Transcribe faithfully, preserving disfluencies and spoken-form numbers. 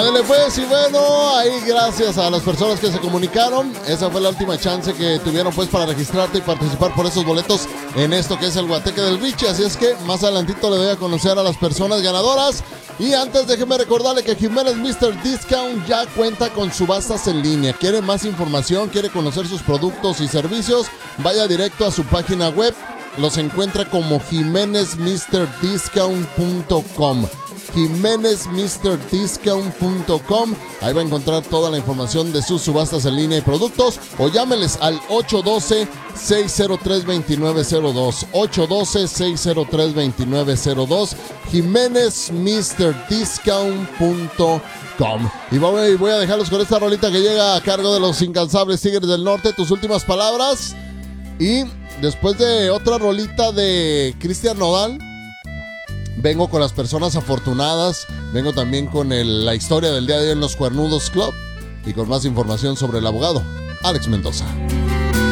Ándale pues, y bueno, ahí gracias a las personas que se comunicaron. Esa fue la última chance que tuvieron pues para registrarte y participar por esos boletos en esto que es el Guateque del Richie. Así es que más adelantito le doy a conocer a las personas ganadoras. Y antes déjeme recordarle que Jiménez míster Discount ya cuenta con subastas en línea. ¿Quiere más información? ¿Quiere conocer sus productos y servicios? Vaya directo a su página web. Los encuentra como jiménez míster discount punto com. jiménez míster discount punto com. Ahí va a encontrar toda la información de sus subastas en línea y productos. O llámeles al ocho uno dos, seis cero tres, dos nueve cero dos. ocho uno dos, seis cero tres, dos nueve cero dos. jiménez míster discount punto com. Y voy, voy a dejarlos con esta rolita que llega a cargo de los incansables Tigres del Norte. Tus últimas palabras. Y después de otra rolita de Cristian Nodal, vengo con las personas afortunadas. Vengo también con el, la historia del día de hoy en los Cuernudos Club. Y con más información sobre el abogado Alex Mendoza.